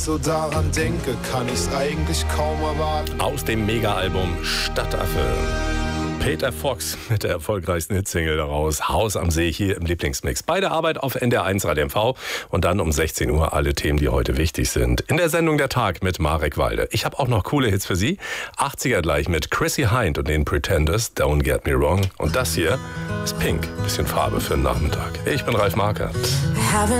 So daran denke, kann ich's eigentlich kaum erwarten. Aus dem Mega-Album Stadtaffe. Peter Fox mit der erfolgreichsten Hitsingle daraus. Haus am See hier im Lieblingsmix. Bei der Arbeit auf NDR1 Radio MV und dann um 16 Uhr alle Themen, die heute wichtig sind. In der Sendung Der Tag mit Marek Walde. Ich habe auch noch coole Hits für Sie. 80er gleich mit Chrissy Hynde und den Pretenders, Don't Get Me Wrong. Und das hier ist Pink. Bisschen Farbe für den Nachmittag. Ich bin Ralf Markert.